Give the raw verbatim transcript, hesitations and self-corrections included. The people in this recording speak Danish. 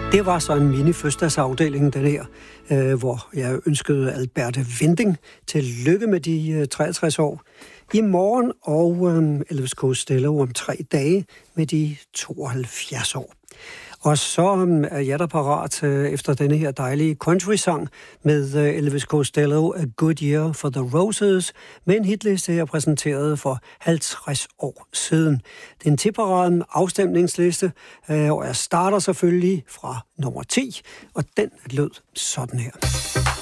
Det var så en mini-fødselsdagsafdeling, den her, øh, hvor jeg ønskede Alberte Winding til lykke med de øh, treogtres år i morgen, og øh, Elvis Costello om tre dage med de tooghalvfjerds år. Og så øh, er jeg der parat øh, efter denne her dejlige country-sang med øh, Elvis Costello, A Good Year for the Roses, med en hitliste, jeg præsenterede for halvtreds år siden. Det er en tipparade afstemningsliste, øh, og jeg starter selvfølgelig fra nummer ti, og den lød sådan her.